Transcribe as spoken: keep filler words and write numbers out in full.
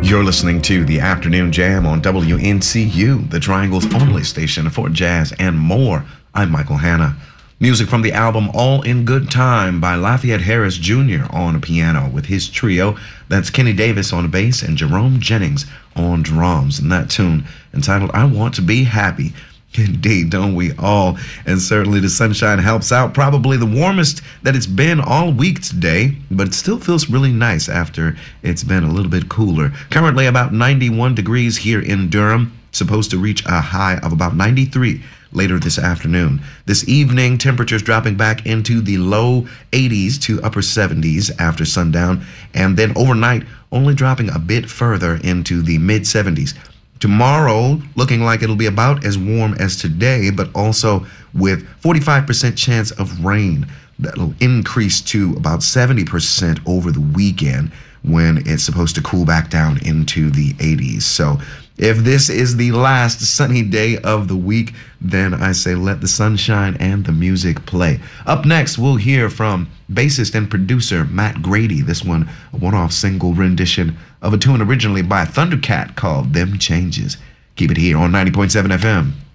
You're listening to the Afternoon Jam on W N C U, the Triangle's only station for jazz and more. I'm Michael Hanna. Music from the album All in Good Time by Lafayette Harris Junior on piano with his trio. That's Kenny Davis on bass and Jerome Jennings on drums. And that tune entitled I Want to Be Happy. Indeed, don't we all? And certainly the sunshine helps out. Probably the warmest that it's been all week today, but it still feels really nice after it's been a little bit cooler. Currently about ninety-one degrees here in Durham, supposed to reach a high of about ninety-three later this afternoon. This evening, temperatures dropping back into the low eighties to upper seventies after sundown, and then overnight only dropping a bit further into the mid seventies. Tomorrow, looking like it'll be about as warm as today, but also with forty-five percent chance of rain. That'll increase to about seventy percent over the weekend when it's supposed to cool back down into the eighties. So if this is the last sunny day of the week, then I say let the sunshine and the music play. Up next, we'll hear from bassist and producer Matt Grady. This one, a one-off single rendition of a tune originally by Thundercat called Them Changes. Keep it here on ninety point seven F M.